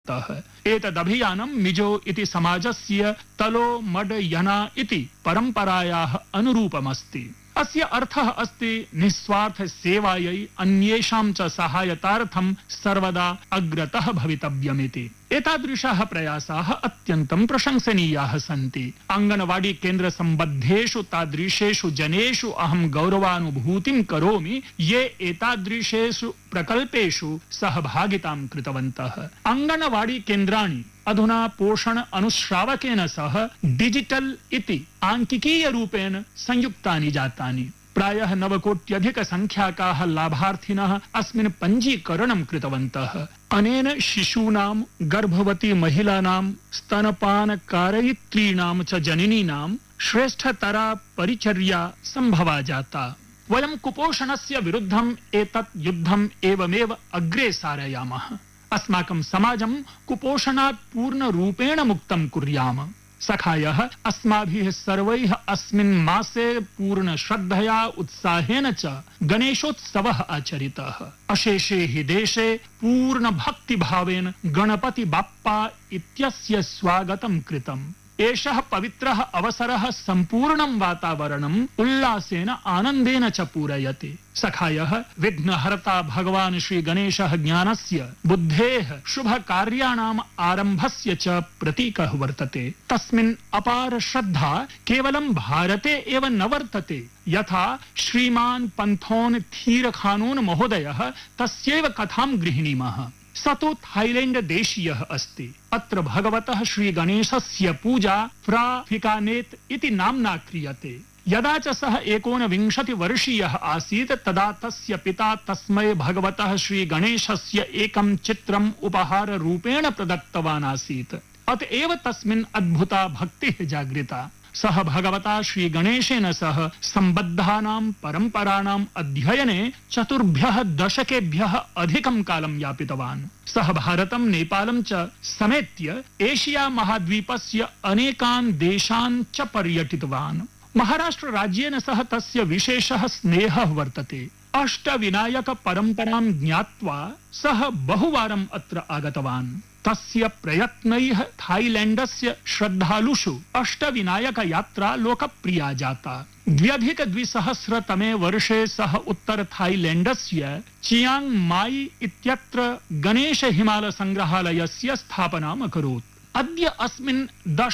एतदभियानं मिजो इति समाजस्य तलो मड यना इति परम्परायाः अनुरूपमस्ति। अस्य अर्थः अस्ति निस्वार्थ सेवायै अन्येषां च सहायतार्थं सर्वदा अग्रतः भवितव्यमिति। एतादृशाः प्रयासाः अत्यन्तं प्रशंसनीयाः सन्ति। आङ्गनवाडी केन्द्र सम्बद्धेषु तादृशेषु जनेषु अहं गौरवानुभूतिं करोमि ये एतादृशेषु प्रकल्पेषु सहभागितां कृतवन्तः। आङ्गनवाडी केन्द्राणि अधुना पोषण अनुश्रावकेन सह डिजिटल इति आंकिकीय रूपेण संयुक्तानि जातानि। प्रायः 9 कोट्यधिक संख्याकाः लाभार्थिनः अस्मिन् पञ्जीकरणं कृतवन्तः। अनेन शिशूनां, गर्भवती महिलानां, स्तनपान कारयित्रीणां च जननीनां श्रेष्ठतरा परिचर्या संभवा जाता। वयं कुपोषणस्य विरुद्धम् एतत् युद्धम् एवमेव अग्रे सारयामः। अस्माकं समाजं कुपोषणात् पूर्णरूपेण मुक्तं कुर्याम। सखायः अस्माभिः सर्वैः अस्मिन् मासे पूर्ण श्रद्धया उत्साहेन च गणेशोत्सवः आचरितः। अशेषे हि देशे पूर्ण भक्तिभावेन गणपति बाप्पा इत्यस्य स्वागतं कृतम्। एषः पवित्रः अवसरः सम्पूर्णं वातावरणम् उल्लासेन आनन्देन च पूरयति। सखायः विघ्नहर्ता भगवान् श्री गणेशः ज्ञानस्य, बुद्धेः, शुभकार्याणाम् आरम्भस्य च प्रतीकः वर्तते। तस्मिन् अपार श्रद्धा केवलं भारते एव न वर्तते। यथा श्रीमान् पंथोन थीरखानोन महोदयः तस्यैव कथां गृह्णीमः। स तु थाईलैंड देशीयः अस्ति। अत्र भगवतः श्री गणेशस्य पूजा फ्राफिकानेत् इति नाम्ना क्रियते। यदा च सः 29 वर्षीयः आसीत् तदा तस्य पिता तस्मै भगवतः श्री गणेशस्य एकं चित्रम् उपहार रूपेण प्रदत्तवान् आसीत्। अतएव तस्मिन् अद्भुता भक्तिः जागृता। सः भगवता श्री गणेशेन सह सम्बद्धानां परम्पराणाम् अध्ययने 4 दशकेभ्यः अधिकं कालं यापितवान्। सः भारतं, नेपालं च समेत्य एशिया महाद्वीपस्य अनेकान् देशान् च पर्यटितवान्। महाराष्ट्र राज्येन सह तस्य विशेषः स्नेहः वर्तते। अष्टविनायक परम्परां ज्ञात्वा सः बहुवारम् अत्र आगतवान्। तस्य प्रयत्नैः थाईलैंडस्य श्रद्धालुषु अष्टविनायक यात्रा लोकप्रिया जाता। 2002 तमे वर्षे सः उत्तर थाईलैंडस्य चियांग माई इत्यत्र गणेश हिमाल संग्रहालयस्य स्थापनाम् अकरोत्। अद्य अस्मिन्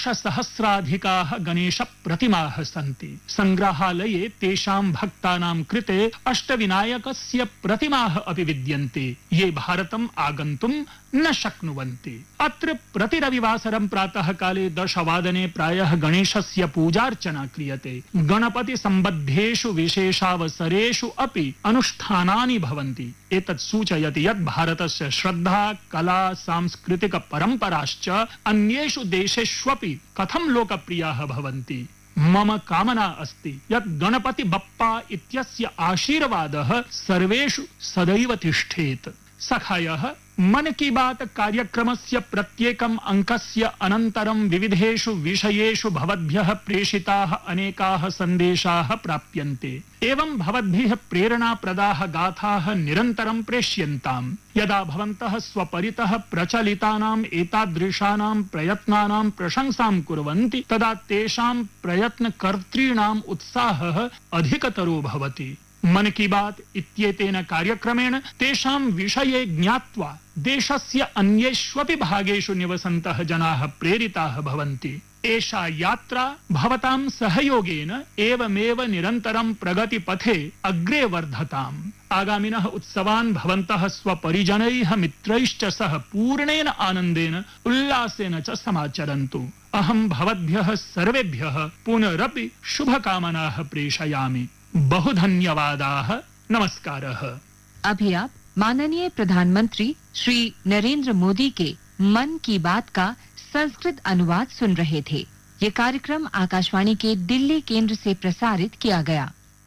10,000 गणेश प्रतिमाः सन्ति। संग्रहालये तेषां भक्तानां कृते अष्टविनायकस्य प्रतिमाः अपि विद्यन्ते ये भारतम् आगन्तुं न शक्नुवन्ति। अत्र प्रति रविवासरं प्रातः काले 10 वादने प्रायः गणेशस्य पूजार्चना क्रियते। गणपति सम्बद्धेषु विशेषावसरेषु अपि अनुष्ठानानि भवन्ति। एतत् सूचयति यत् भारतस्य श्रद्धा, कला, सांस्कृतिक परम्पराश्च अन्येषु देशेष्वपि कथं लोकप्रियाः भवन्ति। मम कामना अस्ति यत् गणपति बप्पा इत्यस्य आशीर्वादः सर्वेषु सदैव तिष्ठेत्। सखायः मन की बात कार्यक्रमस्य प्रत्येकम् अंकस्य अनन्तरं विविधेषु विषयेषु भवद्भ्यः प्रेषिताः अनेकाः सन्देशाः प्राप्यन्ते। एवं भवद्भिः प्रेरणाप्रदाः गाथाः निरन्तरं प्रेष्यन्ताम्। यदा भवन्तः स्वपरितः प्रचलितानाम् एतादृशानां प्रयत्नानां प्रशंसां कुर्वन्ति तदा तेषां प्रयत्नकर्तॄणाम् उत्साहः अधिकतरो भवति। मन की बात इत्येतेन कार्यक्रमेण तेषां विषये ज्ञात्वा देशस्य अन्येष्वपि भागेषु निवसन्तः जनाः प्रेरिताः भवन्ति। एषा यात्रा भवतां सहयोगेन एवमेव निरन्तरं प्रगतिपथे अग्रे वर्धताम्। आगामिनः उत्सवान् भवन्तः स्वपरिजनैः मित्रैश्च सह पूर्णेन आनन्देन उल्लासेन च समाचरन्तु। अहं भवद्भ्यः सर्वेभ्यः पुनरपि शुभकामनाः प्रेषयामि। बहु धन्यवादाः। नमस्कारः। अभी आप माननीय प्रधानमंत्री श्री नरेंद्र मोदी के मन की बात का संस्कृत अनुवाद सुन रहे थे। ये कार्यक्रम आकाशवाणी के दिल्ली केंद्र से प्रसारित किया गया।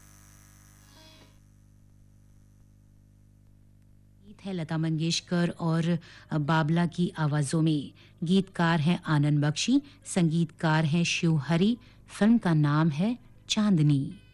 गीत है लता मंगेशकर और बाबला की आवाजों में। गीतकार हैं आनंद बख्शी, संगीतकार हैं शिव हरि। फिल्म का नाम है चांदनी।